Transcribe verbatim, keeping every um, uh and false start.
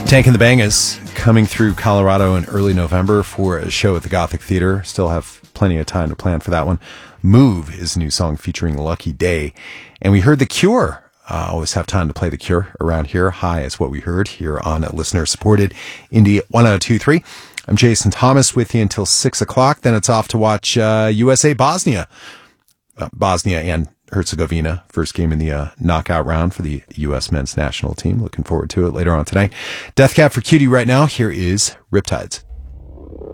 Tank and the Bangas coming through Colorado in early November for a show at the Gothic Theater. Still have plenty of time to plan for that one. Move is a new song featuring Lucky Day. And we heard The Cure. Uh, always have time to play The Cure around here. High is what we heard here on listener-supported Indie one oh two point three. I'm Jason Thomas with you until six o'clock. Then it's off to watch uh, U S A Bosnia. Uh, Bosnia and Herzegovina, first game in the uh, knockout round for the U S men's national team. Looking forward to it later on tonight. Death Cab for Cutie right now. Here is Riptides.